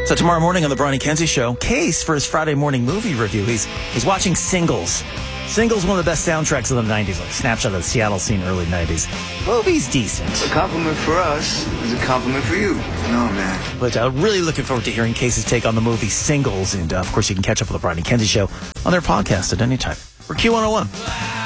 So tomorrow morning on the Brian and Kenzie Show, Case for his Friday morning movie review. He's watching Singles. Singles, one of the best soundtracks of the 90s, like snapshot of the Seattle scene, early 90s. Movie's decent. A compliment for us is a compliment for you. No, man. But really looking forward to hearing Case's take on the movie Singles. And, of course, you can catch up with the Brian and Kenzie Show on their podcast at any time. For Q101.